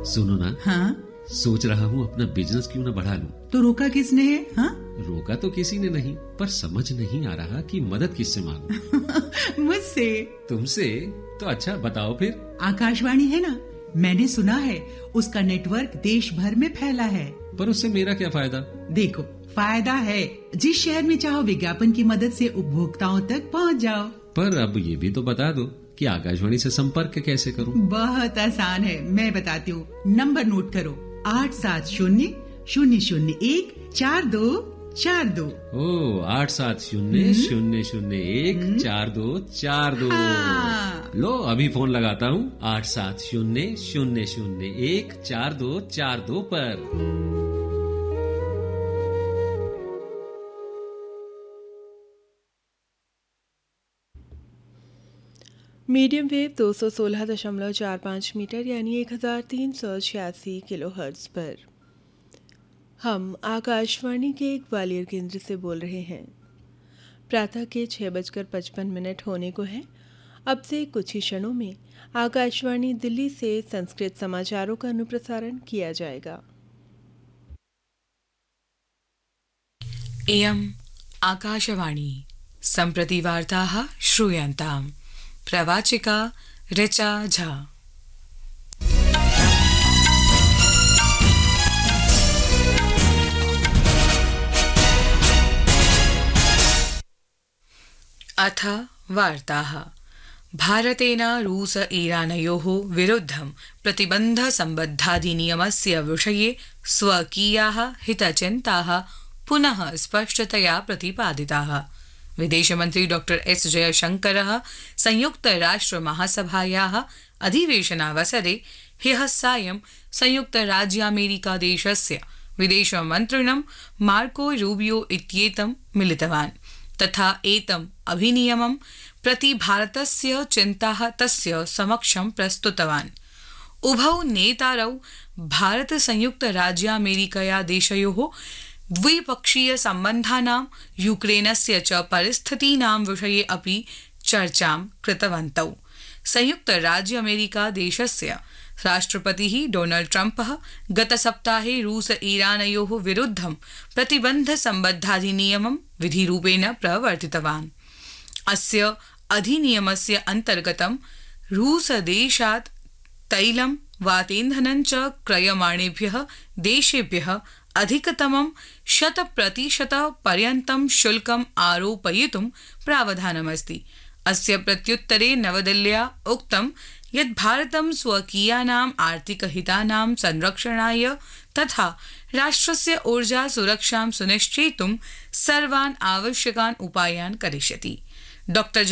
सुनो ना। हाँ? सोच रहा हूँ अपना बिजनेस क्यों ना बढ़ा लूं। तो रोका किसने है? हाँ? रोका तो किसी ने नहीं, पर समझ नहीं आ रहा कि मदद किससे मांगूं। मुझसे। तुमसे? तो अच्छा बताओ फिर। आकाशवाणी है ना, मैंने सुना है उसका नेटवर्क देश भर में फैला है। पर उससे मेरा क्या फायदा? देखो, फायदा है। जिस शहर में चाहो विज्ञापन की मदद से उपभोक्ताओं तक पहुंच जाओ। पर अब ये भी तो बता दो कि आकाशवाणी से संपर्क कैसे करूं? बहुत आसान है, मैं बताती हूँ। नंबर नोट करो, 870-001-4242। ओ 870-001-4242। लो अभी फोन लगाता हूँ 870-001-4242 पर। मीडियम वेव 216.45 मीटर यानी 1386 किलोहर्ट्ज़ पर हम आकाशवाणी के ग्वालियर केंद्र से बोल रहे हैं। प्रातः के 6:55 होने को हैं। अब से कुछ ही क्षणों में आकाशवाणी दिल्ली से संस्कृत समाचारों का अनुप्रसारण किया जाएगा। इयम् आकाशवाणी सम्प्रति वार्ताः श्रूयन्ताम्। प्रवाचिका ऋचा झा। अथ वार्ताः। भारतेन रूस ईरानयोः विरुद्धं प्रतिबन्धसम्बद्धाधिनियमस्य विषये स्वकीयाः हितचिन्ताः पुनः स्पष्टतया प्रतिपादिताः। विदेशमन्त्री डॉक्टर एस जयशंकरः संयुक्तराष्ट्रमहासभायाः अधिवेशनावसरे ह्यः सायं संयुक्तराज्यामेरिकादेशस्य विदेशमन्त्रिणं मार्को रूबियो इत्येतं मिलितवान् तथा एतम् अधिनियमं प्रति भारतस्य चिन्ताः तस्य समक्षं प्रस्तुतवान्। उभौ नेतारौ भारत संयुक्तराज्यामेरिकया देशयोः द्विपक्षीय सम्बन्धानां यूक्रेनस्य च परिस्थितीनां विषये अपि चर्चां कृतवन्तौ। संयुक्तराज्यामेरिका देशस्य राष्ट्रपतिः डोनाल्ड ट्रम्पः गतसप्ताहे रूस ईरानयोः विरुद्धं प्रतिबन्धसम्बद्धाधिनियमं विधिरूपेण प्रवर्तितवान्। अस्य अधिनियमस्य अन्तर्गतं रूसदेशात् तैलं वातेन्धनं च क्रयमाणेभ्यः देशेभ्यः अधिकतमं 100% पर्यन्तं शुल्कम् आरोपयितुं प्रावधानमस्ति। अस्य प्रत्युत्तरे नवदिल्ल्या उक्तं यत् भारतं स्वकीयानाम् आर्थिकहितानां संरक्षणाय तथा राष्ट्रस्य ऊर्जा सुरक्षां सुनिश्चेतुं सर्वान् आवश्यकान् उपायान् करिष्यति। डॉ